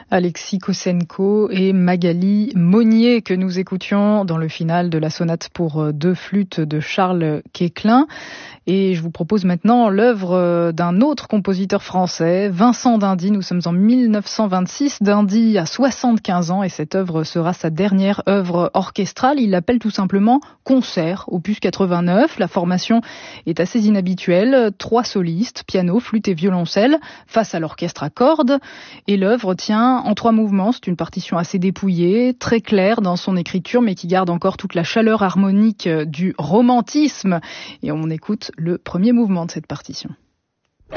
Alexis Kosenko et Magali Monnier que nous écoutions dans le final de la sonate pour deux flûtes de Charles Quéclin. Et je vous propose maintenant l'œuvre d'un autre compositeur français, Vincent d'Indy. Nous sommes en 1926. D'Indy a 75 ans et cette œuvre sera sa dernière œuvre orchestrale. Il l'appelle tout simplement Concert, opus 89. La formation est assez inhabituelle. 3 solistes, piano, flûte et violoncelle, face à l'orchestre à cordes. Et l'œuvre tient en 3 mouvements. C'est une partition assez dépouillée, très claire dans son écriture, mais qui garde encore toute la chaleur harmonique du romantisme. Et on écoute le premier mouvement de cette partition.